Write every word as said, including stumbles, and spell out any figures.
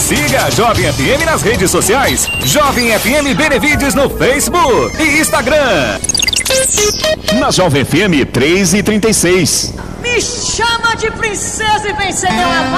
Siga a Jovem F M nas redes sociais. Jovem F M Benevides no Facebook e Instagram. Na Jovem F M três e trinta e seis. Me chama de princesa e vem ser meu amado.